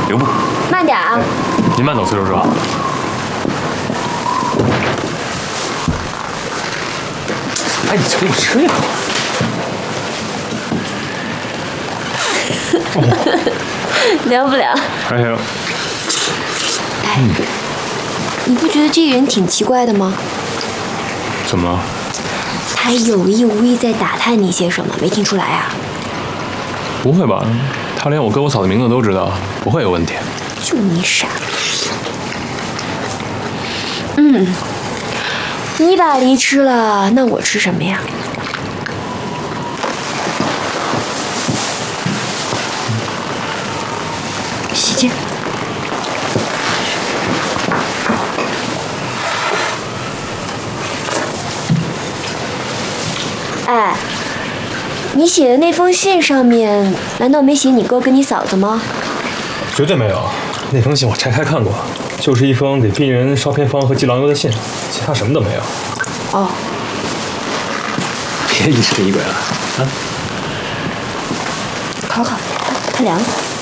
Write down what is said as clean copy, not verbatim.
留步。 慢点啊！ 您慢走，崔叔叔。哎，你请我吃一口。 聊不聊？ 还行。 哎，你不觉得这个人挺奇怪的吗？ 怎么了？ 他有意无意在打探你些什么，没听出来啊？ 不会吧？他连我哥我嫂的名字都知道，不会有问题。 就你傻。你把梨吃了，那我吃什么呀？洗净。哎，你写的那封信上面，难道没写你哥跟你嫂子吗？ 绝对没有，那封信我拆开看过，就是一封给病人烧偏方和寄狼油的信，其他什么都没有。 哦， 别疑神疑鬼了啊！ 烤，它凉了。